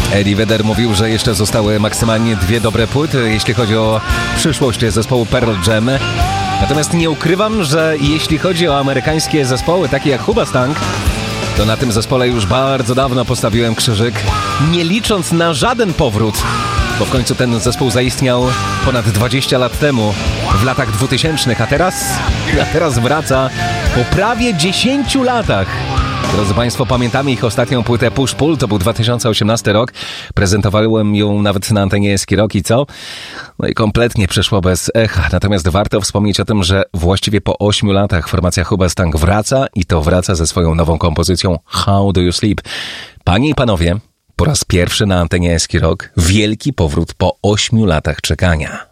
Eddie Vedder mówił, że jeszcze zostały maksymalnie 2 dobre płyty, jeśli chodzi o przyszłość zespołu Pearl Jam. Natomiast nie ukrywam, że jeśli chodzi o amerykańskie zespoły, takie jak Hoobastank, to na tym zespole już bardzo dawno postawiłem krzyżyk, nie licząc na żaden powrót, bo w końcu ten zespół zaistniał ponad 20 lat temu, w latach 2000, a teraz wraca po prawie 10 latach. Drodzy Państwo, pamiętamy ich ostatnią płytę Push Pull, to był 2018 rok. Prezentowałem ją nawet na antenie Eski Rock i co? No i kompletnie przeszło bez echa. Natomiast warto wspomnieć o tym, że właściwie po 8 latach formacja Hoobastank wraca i to wraca ze swoją nową kompozycją How Do You Sleep. Panie i panowie, po raz pierwszy na antenie Eski Rock wielki powrót po 8 latach czekania.